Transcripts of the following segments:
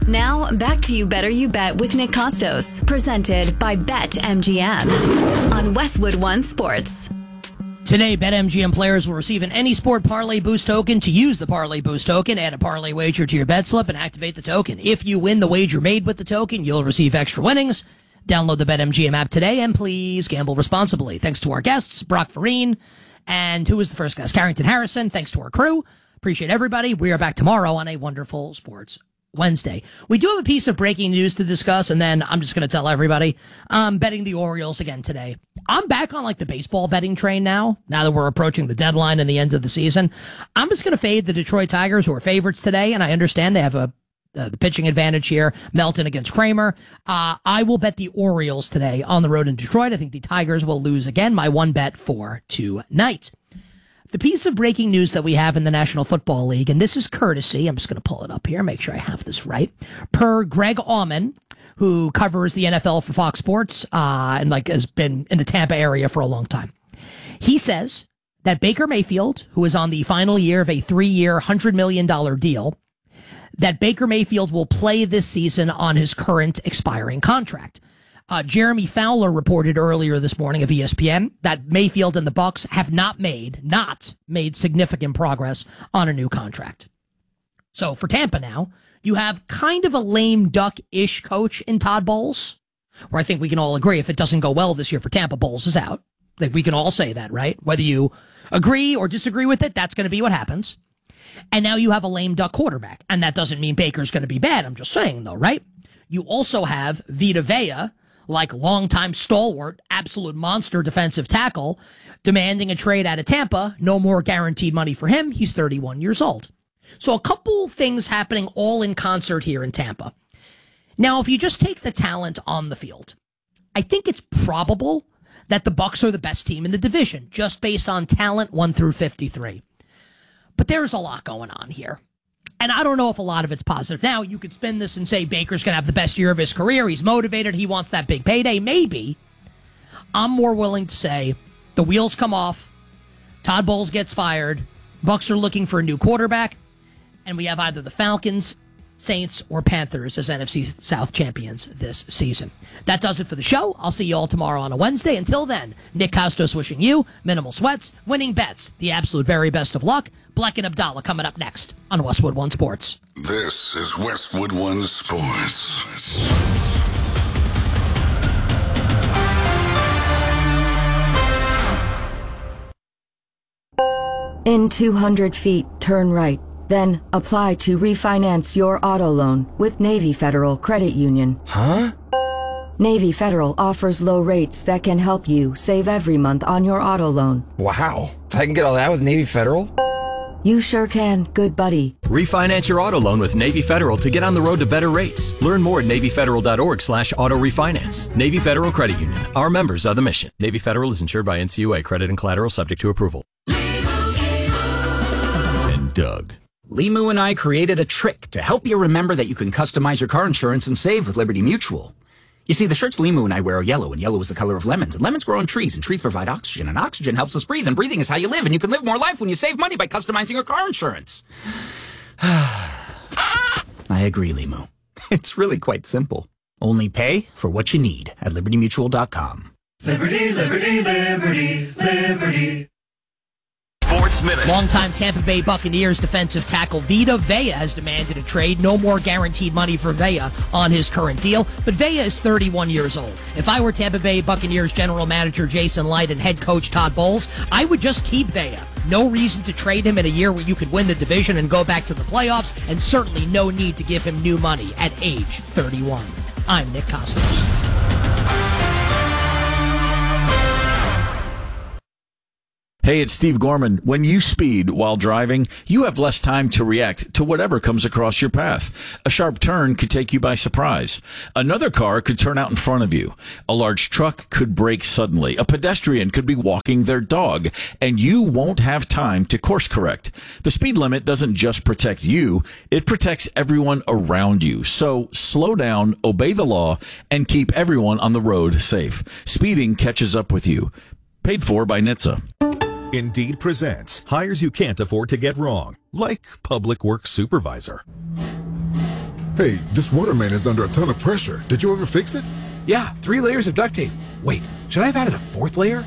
Now, back to You Better You Bet with Nick Costos, presented by BetMGM on Westwood One Sports. Today, BetMGM players will receive an Any Sport Parlay Boost token. To use the Parlay Boost token, add a parlay wager to your bet slip and activate the token. If you win the wager made with the token, you'll receive extra winnings. Download the BetMGM app today, and please gamble responsibly. Thanks to our guests, Brock Farine, and who was the first guest? Carrington Harrison. Thanks to our crew. Appreciate everybody. We are back tomorrow on a wonderful Sports Wednesday. We do have a piece of breaking news to discuss, and then I'm just going to tell everybody I'm betting the Orioles again today. I'm back on like the baseball betting train now that we're approaching the deadline and the end of the season. I'm just going to fade the Detroit Tigers, who are favorites today, and I understand they have the pitching advantage here, Melton against Kramer. I will bet the Orioles today on the road in Detroit. I think the Tigers will lose again. My one bet for tonight. The piece of breaking news that we have in the National Football League, and this is courtesy, I'm just going to pull it up here, make sure I have this right, per Greg Auman, who covers the NFL for Fox Sports and has been in the Tampa area for a long time. He says that Baker Mayfield, who is on the final year of a 3-year, $100 million deal, that Baker Mayfield will play this season on his current expiring contract. Jeremy Fowler reported earlier this morning of ESPN that Mayfield and the Bucs have not made significant progress on a new contract. So for Tampa now, you have kind of a lame duck-ish coach in Todd Bowles, where I think we can all agree if it doesn't go well this year for Tampa, Bowles is out. I think we can all say that, right? Whether you agree or disagree with it, that's going to be what happens. And now you have a lame duck quarterback, and that doesn't mean Baker's going to be bad. I'm just saying, though, right? You also have Vita Vea, like longtime stalwart, absolute monster defensive tackle, demanding a trade out of Tampa. No more guaranteed money for him. He's 31 years old. So a couple things happening all in concert here in Tampa. Now, if you just take the talent on the field, I think it's probable that the Bucs are the best team in the division, just based on talent 1 through 53. But there's a lot going on here. And I don't know if a lot of it's positive. Now, you could spin this and say Baker's going to have the best year of his career. He's motivated. He wants that big payday. Maybe. I'm more willing to say the wheels come off. Todd Bowles gets fired. Bucs are looking for a new quarterback. And we have either the Falcons, Saints, or Panthers as NFC South champions this season. That does it for the show. I'll see you all tomorrow on a Wednesday. Until then, Nick Costos wishing you minimal sweats, winning bets, the absolute very best of luck. Black and Abdallah coming up next on Westwood One Sports. This is Westwood One Sports. In 200 feet, turn right. Then apply to refinance your auto loan with Navy Federal Credit Union. Huh? Navy Federal offers low rates that can help you save every month on your auto loan. Wow. I can get all that with Navy Federal? You sure can, good buddy. Refinance your auto loan with Navy Federal to get on the road to better rates. Learn more at NavyFederal.org/auto refinance. Navy Federal Credit Union. Our members are the mission. Navy Federal is insured by NCUA. Credit and collateral subject to approval. And Doug. Limu and I created a trick to help you remember that you can customize your car insurance and save with Liberty Mutual. You see, the shirts Limu and I wear are yellow, and yellow is the color of lemons. And lemons grow on trees, and trees provide oxygen, and oxygen helps us breathe, and breathing is how you live, and you can live more life when you save money by customizing your car insurance. I agree, Limu. It's really quite simple. Only pay for what you need at LibertyMutual.com. Liberty, liberty, liberty, liberty. Sports Minute. Longtime Tampa Bay Buccaneers defensive tackle Vita Vea has demanded a trade. No more guaranteed money for Vea on his current deal. But Vea is 31 years old. If I were Tampa Bay Buccaneers general manager Jason Light and head coach Todd Bowles, I would just keep Vea. No reason to trade him in a year where you could win the division and go back to the playoffs, and certainly no need to give him new money at age 31. I'm Nick Costos. Hey, it's Steve Gorman. When you speed while driving, you have less time to react to whatever comes across your path. A sharp turn could take you by surprise. Another car could turn out in front of you. A large truck could brake suddenly. A pedestrian could be walking their dog, and you won't have time to course correct. The speed limit doesn't just protect you, it protects everyone around you. So slow down, obey the law, and keep everyone on the road safe. Speeding catches up with you. Paid for by NHTSA. Indeed presents hires you can't afford to get wrong, like public works supervisor. Hey, this water main is under a ton of pressure. Did you ever fix it? Yeah, 3 layers of duct tape. Wait, should I have added a 4th layer?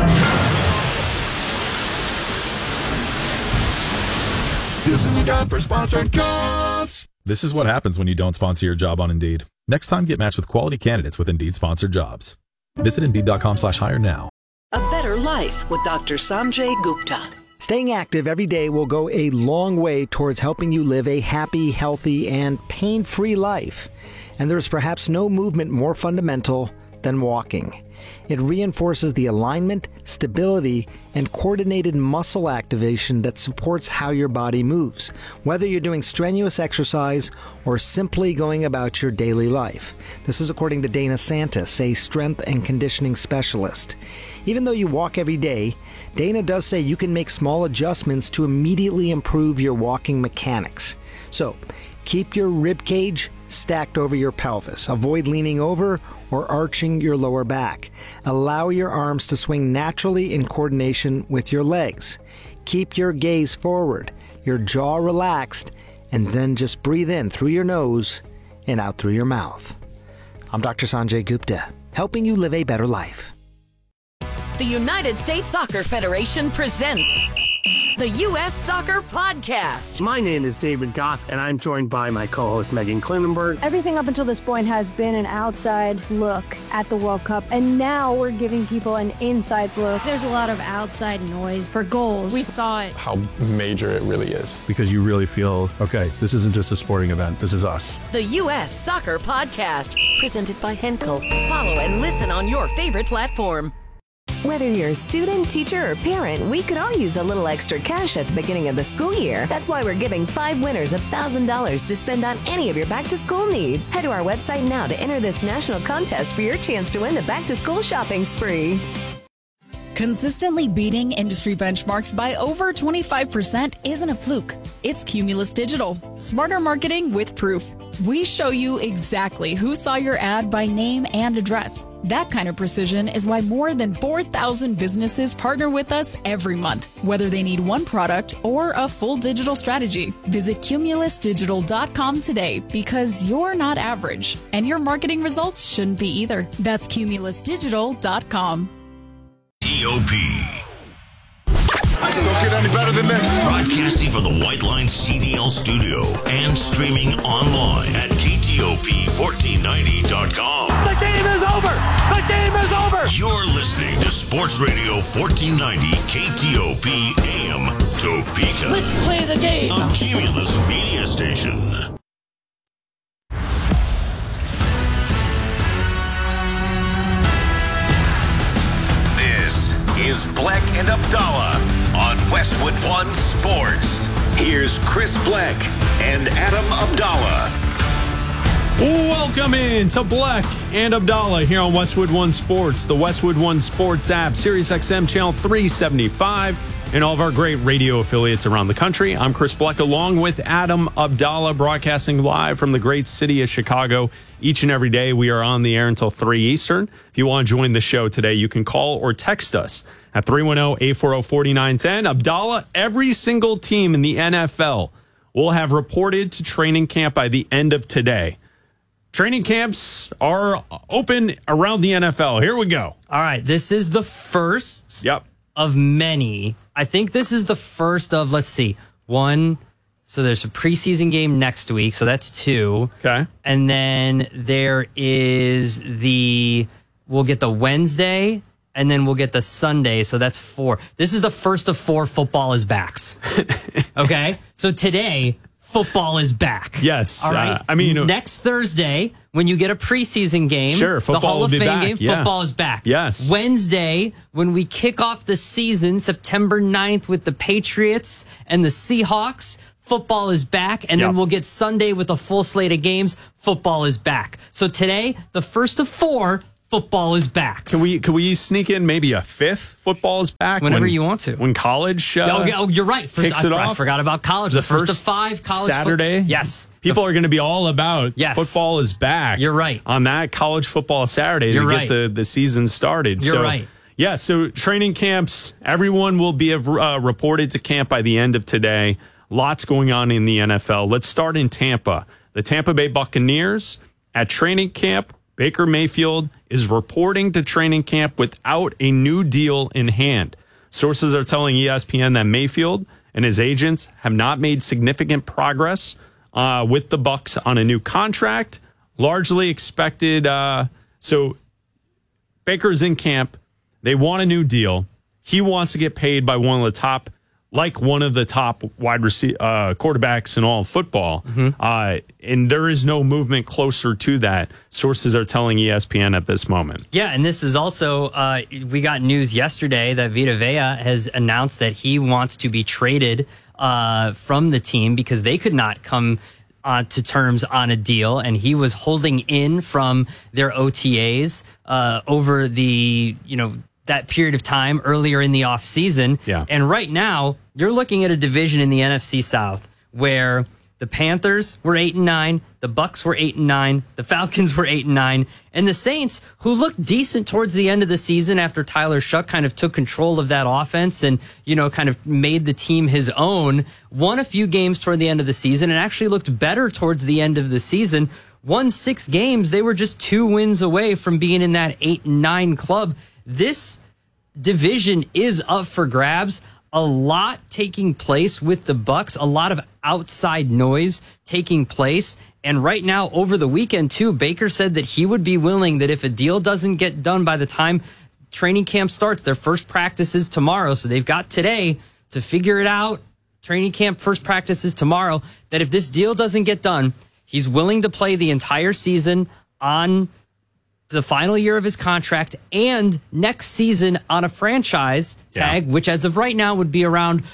This is a job for sponsored jobs. This is what happens when you don't sponsor your job on Indeed. Next time, get matched with quality candidates with Indeed sponsored jobs. Visit Indeed.com/hire now. A better life with Dr. Sanjay Gupta. Staying active every day will go a long way towards helping you live a happy, healthy, and pain-free life. And there is perhaps no movement more fundamental than walking. It reinforces the alignment, stability, and coordinated muscle activation that supports how your body moves, whether you're doing strenuous exercise or simply going about your daily life. This is according to Dana Santis, a strength and conditioning specialist. Even though you walk every day, Dana does say you can make small adjustments to immediately improve your walking mechanics. So, keep your rib cage stacked over your pelvis. Avoid leaning over or arching your lower back. Allow your arms to swing naturally in coordination with your legs. Keep your gaze forward, your jaw relaxed, and then just breathe in through your nose and out through your mouth. I'm Dr. Sanjay Gupta, helping you live a better life. The United States Soccer Federation presents the U.S. Soccer Podcast. My name is David Goss, and I'm joined by my co-host Megan Klinenberg. Everything up until this point has been an outside look at the World Cup, and now we're giving people an inside look. There's a lot of outside noise for goals. We thought how major it really is. Because you really feel, okay, this isn't just a sporting event, this is us. The U.S. Soccer Podcast, presented by Henkel. Follow and listen on your favorite platform. Whether you're a student, teacher, or parent, we could all use a little extra cash at the beginning of the school year. That's why we're giving 5 winners $1,000 to spend on any of your back-to-school needs. Head to our website now to enter this national contest for your chance to win the back-to-school shopping spree. Consistently beating industry benchmarks by over 25% isn't a fluke. It's Cumulus Digital. Smarter marketing with proof. We show you exactly who saw your ad by name and address. That kind of precision is why more than 4,000 businesses partner with us every month, whether they need one product or a full digital strategy. Visit cumulusdigital.com today because you're not average, and your marketing results shouldn't be either. That's cumulusdigital.com. TOP. Don't get any better than this. Broadcasting from the White Line CDL studio and streaming online at KTOP1490.com. The game is over. The game is over. You're listening to Sports Radio 1490 KTOP AM Topeka. Let's play the game. A Cumulus media station. This is Black and Abdallah on Westwood One Sports. Here's Chris Black and Adam Abdallah. Welcome in to Black and Abdallah here on Westwood One Sports, the Westwood One Sports app, SiriusXM channel 375, and all of our great radio affiliates around the country. I'm Chris Black along with Adam Abdallah, broadcasting live from the great city of Chicago. Each and every day we are on the air until 3 Eastern. If you want to join the show today, you can call or text us at 310-840-4910. Abdallah, every single team in the NFL will have reported to training camp by the end of today. Training camps are open around the NFL. Here we go. All right, this is the first of many. I think this is the first of, let's see, one. So there's a preseason game next week, so that's 2. Okay. And then there is we'll get the Wednesday, and then we'll get the Sunday, so that's 4. This is the first of 4 football is backs. Okay? So today, football is back. Yes. All right. Next Thursday, when you get a preseason game, sure, the Hall of Fame game, football is back. Yes. Wednesday, when we kick off the season, September 9th, with the Patriots and the Seahawks, football is back. And then we'll get Sunday with a full slate of games. Football is back. So today, the first of 4, football is back. Can we sneak in maybe a 5th? Football is back whenever you want to. When college you're right. I forgot about college. The first of 5 college Saturday. Yes. People are going to be all about football is back. You're right. On that college football Saturday to get the season started. You're right. Yeah, so training camps, everyone will be reported to camp by the end of today. Lots going on in the NFL. Let's start in Tampa. the Tampa Bay Buccaneers at training camp. Baker Mayfield is reporting to training camp without a new deal in hand. Sources are telling ESPN that Mayfield and his agents have not made significant progress with the Bucs on a new contract. Largely expected. So Baker's in camp. They want a new deal. He wants to get paid by one of the top wide receiver quarterbacks in all of football. And there is no movement closer to that. Sources are telling ESPN at this moment. Yeah, and this is also, we got news yesterday that Vita Vea has announced that he wants to be traded from the team because they could not come to terms on a deal, and he was holding in from their OTAs over the, that period of time earlier in the offseason. Yeah. And right now, you're looking at a division in the NFC South where the Panthers were 8-9, the Bucs were 8-9, the Falcons were 8-9, and the Saints, who looked decent towards the end of the season after Tyler Shuck kind of took control of that offense and, kind of made the team his own, won a few games toward the end of the season and actually looked better towards the end of the season. Won 6 games. They were just 2 wins away from being in that 8-9 club. This division is up for grabs. A lot taking place with the Bucs, a lot of outside noise taking place. And right now, over the weekend, too, Baker said that he would be willing that if a deal doesn't get done by the time training camp starts, their first practice is tomorrow. So they've got today to figure it out. Training camp first practice is tomorrow. That if this deal doesn't get done, he's willing to play the entire season on the final year of his contract and next season on a franchise tag, which as of right now would be around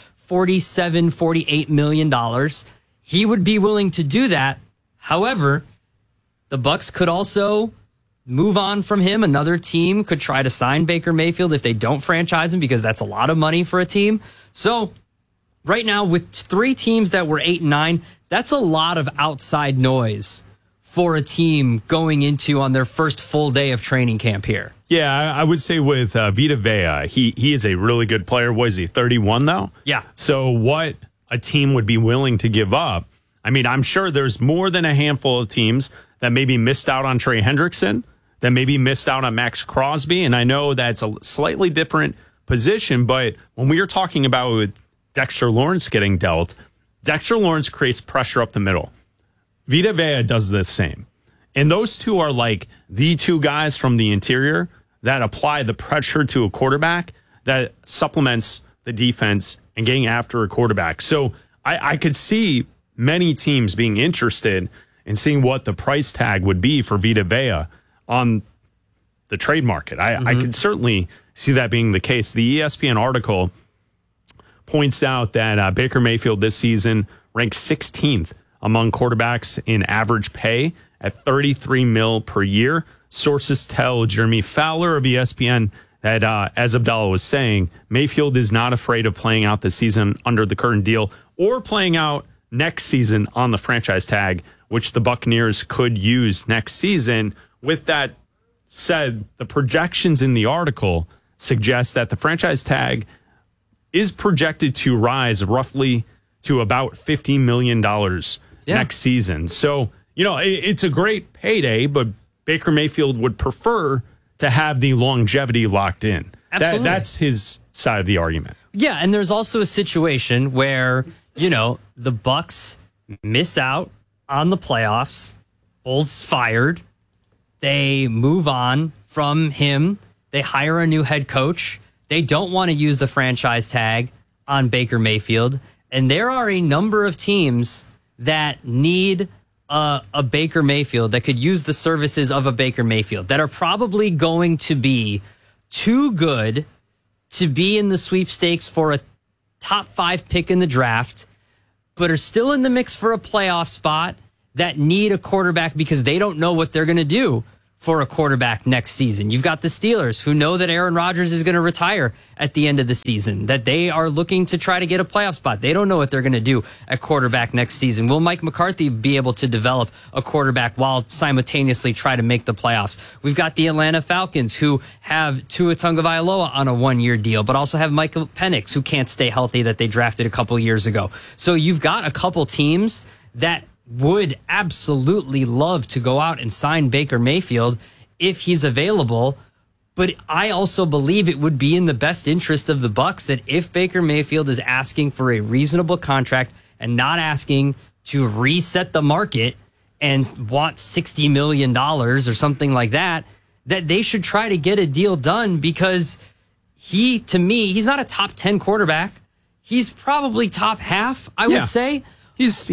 $48 million. He would be willing to do that. However, the Bucs could also move on from him. Another team could try to sign Baker Mayfield if they don't franchise him, because that's a lot of money for a team. So right now, with 3 teams that were 8-9, that's a lot of outside noise for a team going into on their first full day of training camp here. Yeah, I would say with Vita Vea, he is a really good player. What is he, 31 though? Yeah. So what a team would be willing to give up? I mean, I'm sure there's more than a handful of teams that maybe missed out on Trey Hendrickson, that maybe missed out on Max Crosby, and I know that's a slightly different position, but when we are talking about with Dexter Lawrence getting dealt, Dexter Lawrence creates pressure up the middle. Vita Vea does the same. And those two are like the 2 guys from the interior that apply the pressure to a quarterback that supplements the defense and getting after a quarterback. So I could see many teams being interested in seeing what the price tag would be for Vita Vea on the trade market. I could certainly see that being the case. The ESPN article points out that Baker Mayfield this season ranked 16th among quarterbacks in average pay at $33 million per year. Sources tell Jeremy Fowler of ESPN that, as Abdallah was saying, Mayfield is not afraid of playing out the season under the current deal or playing out next season on the franchise tag, which the Buccaneers could use next season. With that said, the projections in the article suggest that the franchise tag is projected to rise roughly to about $50 million next season. So, it's a great payday, but Baker Mayfield would prefer to have the longevity locked in. Absolutely. That's his side of the argument. Yeah, and there's also a situation where, the Bucs miss out on the playoffs. Bowles fired. They move on from him. They hire a new head coach. They don't want to use the franchise tag on Baker Mayfield. And there are a number of teams that need a Baker Mayfield, that could use the services of a Baker Mayfield, that are probably going to be too good to be in the sweepstakes for a top 5 pick in the draft, but are still in the mix for a playoff spot, that need a quarterback because they don't know what they're going to do for a quarterback next season. You've got the Steelers, who know that Aaron Rodgers is going to retire at the end of the season, that they are looking to try to get a playoff spot. They don't know what they're going to do at quarterback next season. Will Mike McCarthy be able to develop a quarterback while simultaneously try to make the playoffs? We've got the Atlanta Falcons, who have Tua Tagovailoa on a 1-year deal, but also have Michael Penix, who can't stay healthy, that they drafted a couple years ago. So you've got a couple teams that would absolutely love to go out and sign Baker Mayfield if he's available. But I also believe it would be in the best interest of the Bucs that if Baker Mayfield is asking for a reasonable contract and not asking to reset the market and want $60 million or something like that, that they should try to get a deal done, because to me, he's not a top 10 quarterback. He's probably top half, I would say. He's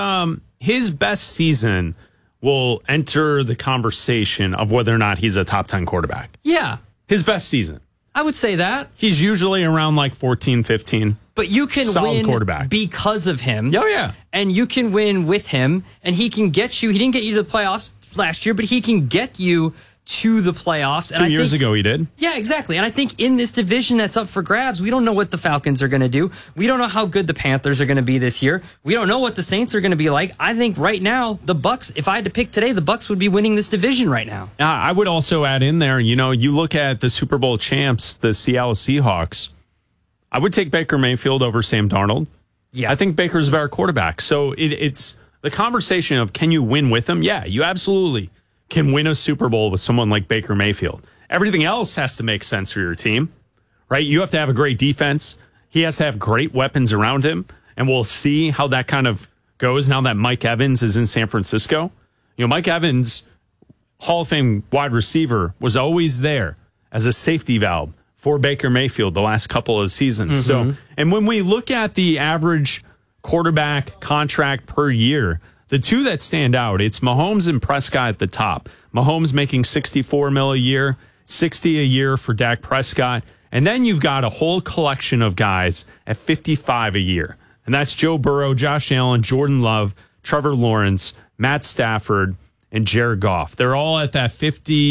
his best season will enter the conversation of whether or not he's a top 10 quarterback. Yeah. His best season. I would say that. He's usually around like 14, 15. But you can win quarterback because of him. Oh, yeah. And you can win with him, and he can get you. He didn't get you to the playoffs last year, but he can get you to the playoffs. 2 years ago he did. Yeah, exactly. And I think in this division that's up for grabs, we don't know what the Falcons are going to do. We don't know how good the Panthers are going to be this year. We don't know what the Saints are going to be like. I think right now, the Bucs, if I had to pick today, the Bucs would be winning this division right now. I would also add in there, you look at the Super Bowl champs, the Seattle Seahawks. I would take Baker Mayfield over Sam Darnold. Yeah. I think Baker's a better quarterback. So it's the conversation of, can you win with him? Yeah, you absolutely can win a Super Bowl with someone like Baker Mayfield. Everything else has to make sense for your team, right? You have to have a great defense. He has to have great weapons around him, and we'll see how that kind of goes now that Mike Evans is in San Francisco. Mike Evans, Hall of Fame wide receiver, was always there as a safety valve for Baker Mayfield the last couple of seasons. Mm-hmm. So, and when we look at the average quarterback contract per year, the two that stand out, it's Mahomes and Prescott at the top. Mahomes making $64 million a year, $60 a year for Dak Prescott. And then you've got a whole collection of guys at $55 a year. And that's Joe Burrow, Josh Allen, Jordan Love, Trevor Lawrence, Matt Stafford, and Jared Goff. They're all at that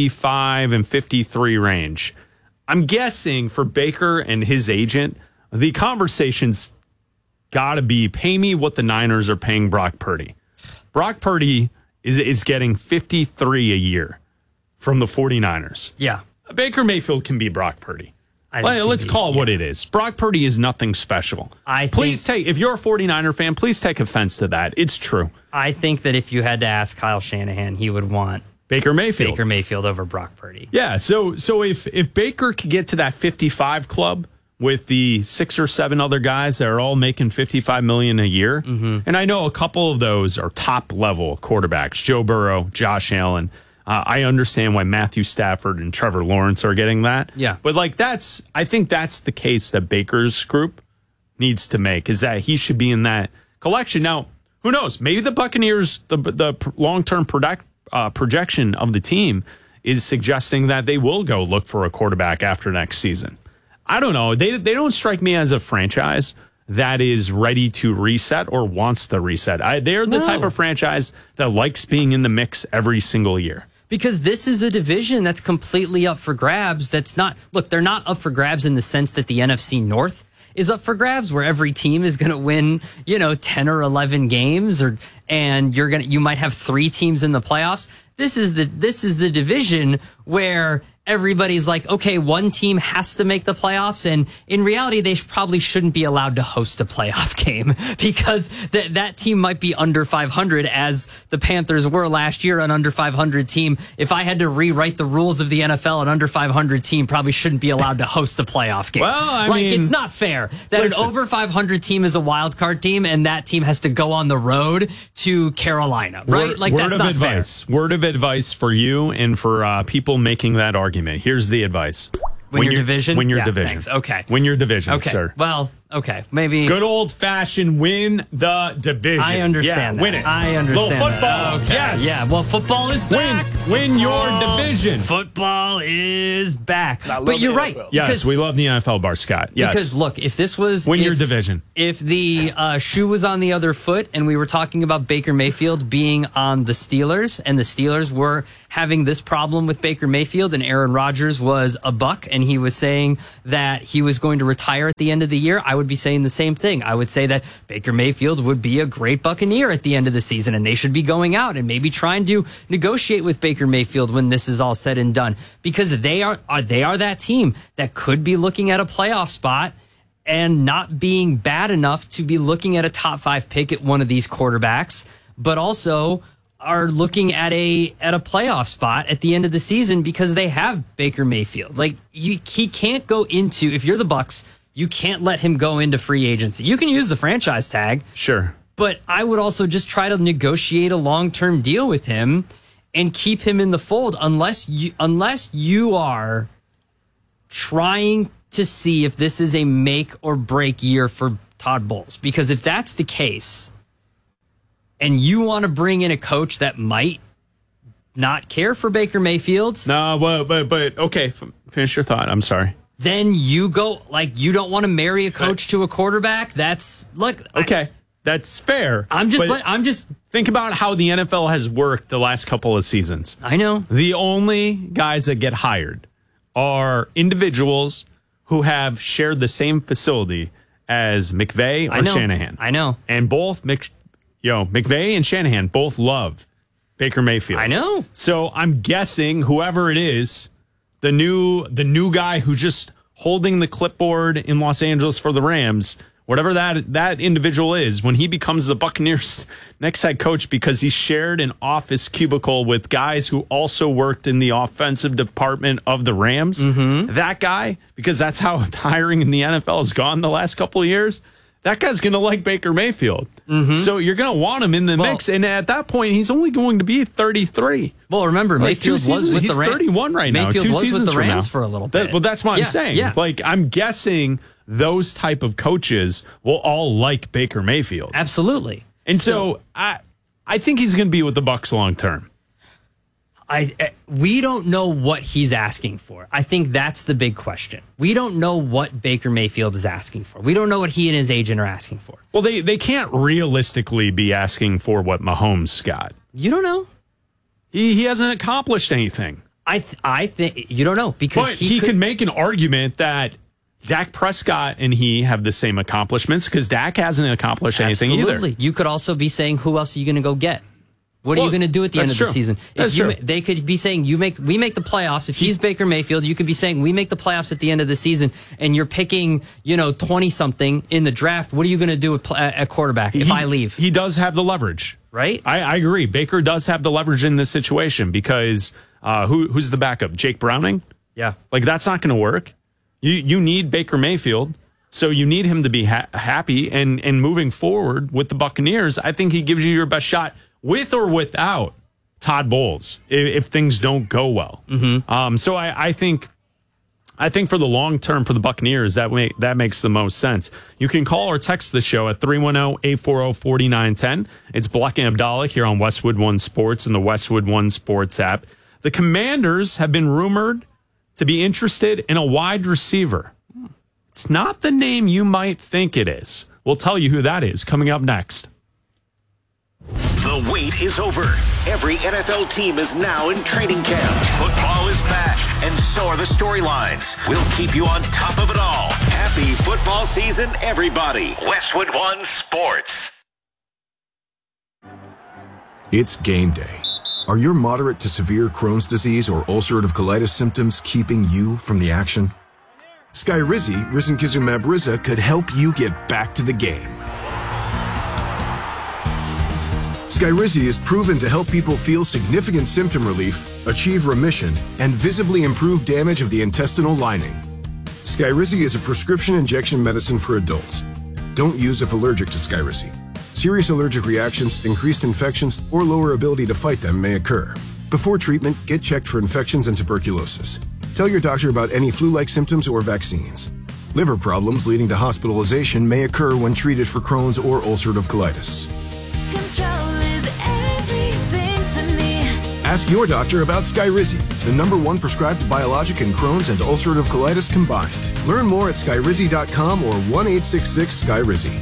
55 and 53 range. I'm guessing for Baker and his agent, the conversation's got to be, pay me what the Niners are paying Brock Purdy. Brock Purdy is getting $53 a year from the 49ers. Yeah. Baker Mayfield can be Brock Purdy. Let's call it what it is. Brock Purdy is nothing special. If you're a 49er fan, please take offense to that. It's true. I think that if you had to ask Kyle Shanahan, he would want Baker Mayfield over Brock Purdy. Yeah, so if Baker could get to that 55 club with the 6 or 7 other guys that are all making $55 million a year, and I know a couple of those are top level quarterbacks, Joe Burrow, Josh Allen. I understand why Matthew Stafford and Trevor Lawrence are getting that. Yeah. But I think that's the case that Baker's group needs to make, is that he should be in that collection. Now, who knows? Maybe the Buccaneers, the long-term projection of the team is suggesting that they will go look for a quarterback after next season. I don't know. They don't strike me as a franchise that is ready to reset or wants to reset. They're the type of franchise that likes being in the mix every single year. Because this is a division that's completely up for grabs. They're not up for grabs in the sense that the NFC North is up for grabs, where every team is going to win, 10 or 11 games, and you might have 3 teams in the playoffs. This is the division where everybody's like, okay, one team has to make the playoffs, and in reality, they probably shouldn't be allowed to host a playoff game, because that team might be under 500, as the Panthers were last year, an under 500 team. If I had to rewrite the rules of the NFL, an under 500 team probably shouldn't be allowed to host a playoff game. Well, I mean, it's not fair that an over 500 team is a wild card team, and that team has to go on the road to Carolina, right? That's not fair. Word of advice for you and for people making that argument. Here's the advice. Win your division? Win your division. Thanks. Okay. Win your division, okay. Sir. Well, okay. Maybe. Good old-fashioned win the division. I understand that. Win it. I understand Little football. That. Okay. Yes. Yeah, well, football is back. Win your division. Football is back. But you're right. Yes, we love the NFL, Bart Scott. Yes. Because, look, if this was... Win your division. If the shoe was on the other foot and we were talking about Baker Mayfield being on the Steelers, and the Steelers were having this problem with Baker Mayfield, and Aaron Rodgers was a buck, and he was saying that he was going to retire at the end of the year, I would be saying the same thing. I would say that Baker Mayfield would be a great Buccaneer at the end of the season, and they should be going out and maybe trying to negotiate with Baker Mayfield when this is all said and done, because they are that team that could be looking at a playoff spot and not being bad enough to be looking at a top 5 pick at one of these quarterbacks. but also are looking at a playoff spot at the end of the season because they have Baker Mayfield. Like he can't go into, if you're the Bucs, you can't let him go into free agency. You can use the franchise tag. Sure. But I would also just try to negotiate a long-term deal with him and keep him in the fold unless you are trying to see if this is a make or break year for Todd Bowles. Because if that's the case, and you want to bring in a coach that might not care for Baker Mayfield. No, but okay, finish your thought. I'm sorry. Then you go, like, you don't want to marry a coach to a quarterback. That's, look. Okay, that's fair. I'm just think about how the NFL has worked the last couple of seasons. I know. The only guys that get hired are individuals who have shared the same facility as McVay or Shanahan. I know. And both McVay and Shanahan both love Baker Mayfield. I know. So I'm guessing whoever it is, the new guy who's just holding the clipboard in Los Angeles for the Rams, whatever that individual is, when he becomes the Buccaneers' next head coach because he shared an office cubicle with guys who also worked in the offensive department of the Rams, that guy, because that's how hiring in the NFL has gone the last couple of years, that guy's going to like Baker Mayfield. So you're going to want him in the mix. And at that point, he's only going to be 33. Well, remember, Mayfield was with the Rams. He's 31 right now. Mayfield 2 was seasons with the Rams from for a little bit. Well, that's what I'm saying. Yeah. Like, I'm guessing those type of coaches will all like Baker Mayfield. Absolutely. And so I think he's going to be with the Bucs long term. We don't know what he's asking for. I think that's the big question. We don't know what Baker Mayfield is asking for. We don't know what he and his agent are asking for. Well, they can't realistically be asking for what Mahomes got. You don't know. He hasn't accomplished anything. I think you don't know because he could make an argument that Dak Prescott and he have the same accomplishments because Dak hasn't accomplished anything either. You could also be saying, who else are you going to go get? What are you going to do at the end of the season? They could be saying, we make the playoffs. If he's Baker Mayfield, you could be saying, we make the playoffs at the end of the season, and you're picking, 20-something in the draft. What are you going to do at quarterback if I leave? He does have the leverage. Right? I agree. Baker does have the leverage in this situation because who's the backup? Jake Browning? Yeah. Like, that's not going to work. You need Baker Mayfield, so you need him to be happy. And moving forward with the Buccaneers, I think he gives you your best shot with or without Todd Bowles if things don't go well. So I think for the long term for the Buccaneers, that makes the most sense. You can call or text the show at 310-840-4910. It's Bleck and Abdallah here on Westwood One Sports and the Westwood One Sports app. The Commanders have been rumored to be interested in a wide receiver. It's not the name you might think it is. We'll tell you who that is coming up next. The wait is over. Every NFL team is now in training camp. Football is back, and so are the storylines. We'll keep you on top of it all. Happy football season, everybody. Westwood One Sports. It's game day. Are your moderate to severe Crohn's disease or ulcerative colitis symptoms keeping you from the action? Skyrizi, risankizumab Riza, could help you get back to the game. Skyrizi is proven to help people feel significant symptom relief, achieve remission, and visibly improve damage of the intestinal lining. Skyrizi is a prescription injection medicine for adults. Don't use if allergic to Skyrizi. Serious allergic reactions, increased infections, or lower ability to fight them may occur. Before treatment, get checked for infections and tuberculosis. Tell your doctor about any flu-like symptoms or vaccines. Liver problems leading to hospitalization may occur when treated for Crohn's or ulcerative colitis. Ask your doctor about Skyrizi, the #1 prescribed biologic in Crohn's and ulcerative colitis combined. Learn more at skyrizi.com or 1-866-SKYRIZI.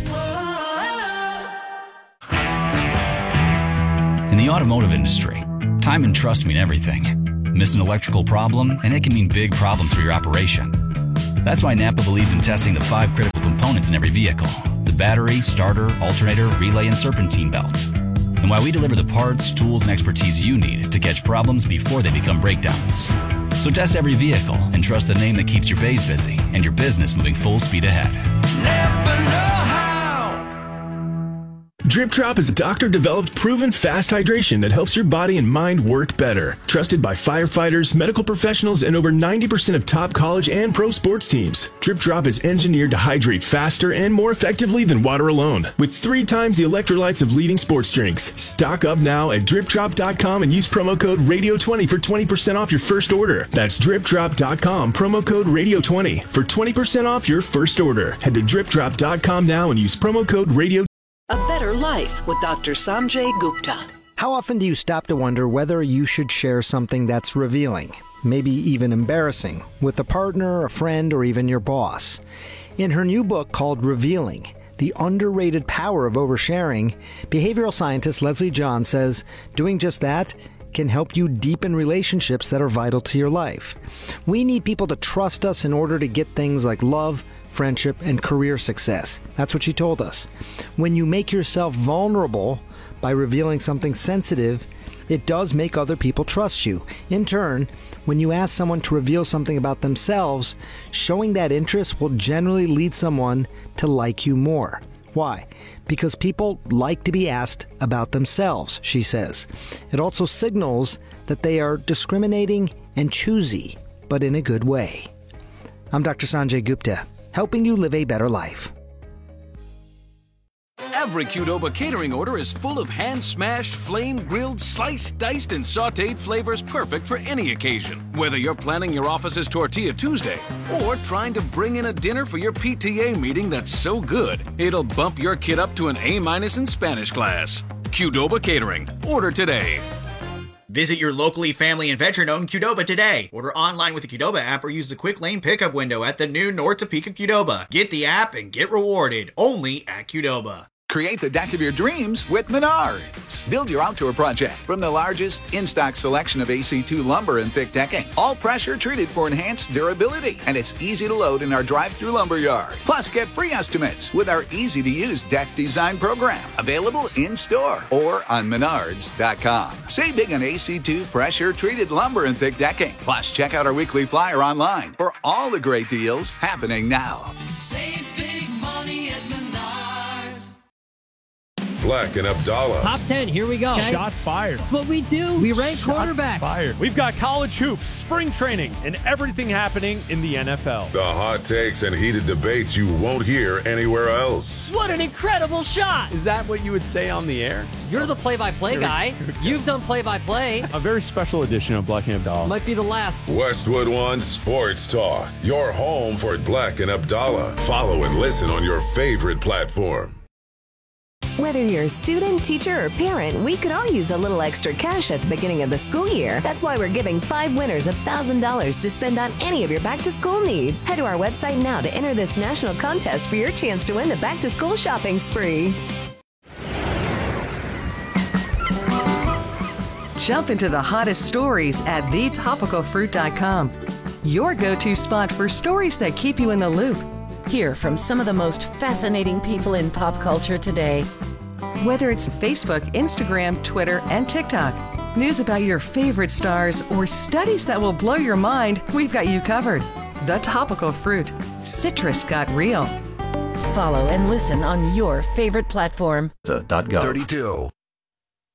In the automotive industry, time and trust mean everything. Miss an electrical problem, and it can mean big problems for your operation. That's why Napa believes in testing the 5 critical components in every vehicle: the battery, starter, alternator, relay, and serpentine belt. And why we deliver the parts, tools, and expertise you need to catch problems before they become breakdowns. So test every vehicle and trust the name that keeps your bays busy and your business moving full speed ahead. Drip Drop is a doctor-developed, proven fast hydration that helps your body and mind work better. Trusted by firefighters, medical professionals, and over 90% of top college and pro sports teams. Drip Drop is engineered to hydrate faster and more effectively than water alone, with 3 times the electrolytes of leading sports drinks. Stock up now at dripdrop.com and use promo code RADIO20 for 20% off your first order. That's dripdrop.com, promo code RADIO20 for 20% off your first order. Head to dripdrop.com now and use promo code RADIO20. A Better Life with Dr. Sanjay Gupta. How often do you stop to wonder whether you should share something that's revealing, maybe even embarrassing, with a partner, a friend, or even your boss? In her new book called Revealing, The Underrated Power of Oversharing, behavioral scientist Leslie John says doing just that can help you deepen relationships that are vital to your life. We need people to trust us in order to get things like love, friendship, and career success. That's what she told us. When you make yourself vulnerable by revealing something sensitive, it does make other people trust you. In turn, when you ask someone to reveal something about themselves, showing that interest will generally lead someone to like you more. Why? Because people like to be asked about themselves, she says. It also signals that they are discriminating and choosy, but in a good way. I'm Dr. Sanjay Gupta, helping you live a better life. Every Qdoba catering order is full of hand-smashed, flame-grilled, sliced, diced, and sautéed flavors perfect for any occasion. Whether you're planning your office's Tortilla Tuesday or trying to bring in a dinner for your PTA meeting that's so good, it'll bump your kid up to an A- in Spanish class. Qdoba Catering. Order today. Visit your locally family and veteran-owned Qdoba today. Order online with the Qdoba app or use the quick lane pickup window at the new North Topeka Qdoba. Get the app and get rewarded only at Qdoba. Create the deck of your dreams with Menards. Build your outdoor project from the largest in-stock selection of AC2 lumber and thick decking. All pressure treated for enhanced durability. And it's easy to load in our drive-through lumber yard. Plus, get free estimates with our easy-to-use deck design program. Available in-store or on Menards.com. Save big on AC2 pressure-treated lumber and thick decking. Plus, check out our weekly flyer online for all the great deals happening now. Save big money at Menards. Black and Abdallah. Top 10, here we go. Okay. Shots fired. That's what we do. We rank quarterbacks. Fired. We've got college hoops, spring training, and everything happening in the NFL. The hot takes and heated debates you won't hear anywhere else. What an incredible shot. Is that what you would say on the air? You're the play-by-play guy. You've done play-by-play. A very special edition of Black and Abdallah. Might be the last. Westwood One Sports Talk. Your home for Black and Abdallah. Follow and listen on your favorite platform. Whether you're a student, teacher, or parent, we could all use a little extra cash at the beginning of the school year. That's why we're giving 5 winners $1,000 to spend on any of your back-to-school needs. Head to our website now to enter this national contest for your chance to win the back-to-school shopping spree. Jump into the hottest stories at thetopicalfruit.com. Your go-to spot for stories that keep you in the loop. Hear from some of the most fascinating people in pop culture today. Whether it's Facebook, Instagram, Twitter, and TikTok, news about your favorite stars, or studies that will blow your mind, we've got you covered. The Topical Fruit. Citrus got real. Follow and listen on your favorite platform. .gov. 32.